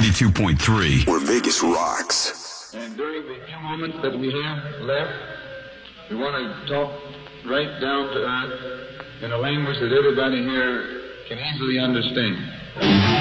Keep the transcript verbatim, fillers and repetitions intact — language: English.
ninety-two point three, where Vegas rocks. And during the few moments that we have left, we want to talk right down to earth in a language that everybody here can easily understand.